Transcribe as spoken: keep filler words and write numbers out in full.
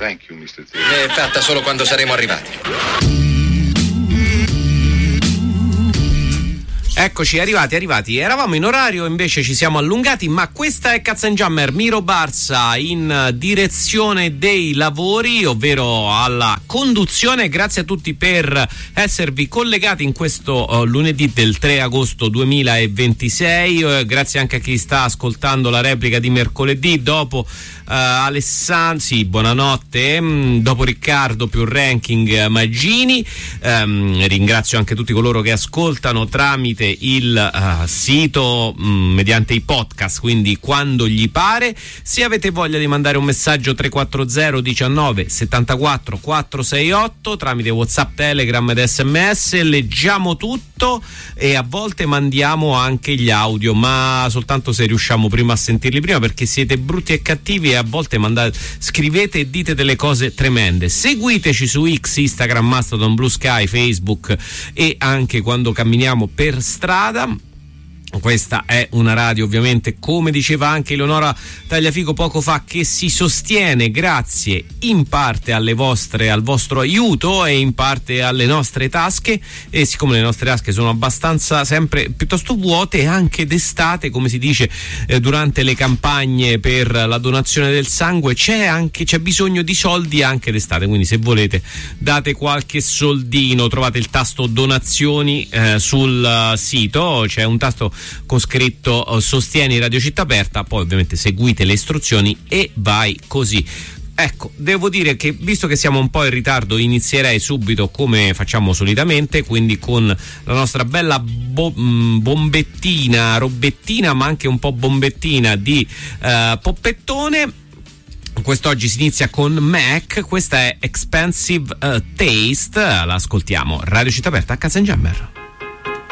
Thank you, mister Theodore. È fatta solo quando saremo arrivati. Eccoci, arrivati, arrivati. Eravamo in orario, invece ci siamo allungati, ma questa è Katz and Jammer, Miro Barza in direzione dei lavori, ovvero alla conduzione. Grazie a tutti per esservi collegati in questo uh, lunedì del tre agosto duemilaventisei. Uh, grazie anche a chi sta ascoltando la replica di mercoledì dopo Uh, Alessandro, sì, buonanotte. Mm, dopo Riccardo più ranking uh, Maggini. Um, ringrazio anche tutti coloro che ascoltano tramite il uh, sito um, mediante i podcast, quindi quando gli pare. Se avete voglia di mandare un messaggio tre quattro zero diciannove settantaquattro quattrocentosesantotto tramite WhatsApp, Telegram ed sms, leggiamo tutto e a volte mandiamo anche gli audio, ma soltanto se riusciamo prima a sentirli prima, perché siete brutti e cattivi e a volte mandate, scrivete e dite delle cose tremende. Seguiteci su X, Instagram, Mastodon, Blue Sky, Facebook e anche quando camminiamo per strada. Questa è una radio, ovviamente, come diceva anche Eleonora Tagliafico poco fa, che si sostiene grazie in parte alle vostre, al vostro aiuto e in parte alle nostre tasche, e siccome le nostre tasche sono abbastanza sempre piuttosto vuote anche d'estate, come si dice eh, durante le campagne per la donazione del sangue, c'è anche c'è bisogno di soldi anche d'estate, quindi se volete date qualche soldino, trovate il tasto donazioni eh, sul uh, sito, c'è un tasto con scritto uh, sostieni Radio Città Aperta, poi ovviamente seguite le istruzioni e vai così. Ecco, devo dire che visto che siamo un po' in ritardo, inizierei subito come facciamo solitamente, quindi con la nostra bella bo- bombettina, robettina, ma anche un po' bombettina di uh, poppettone. Quest'oggi si inizia con Mac, questa è Expensive uh, Taste, l'ascoltiamo. Radio Città Aperta a Katz and Jammer.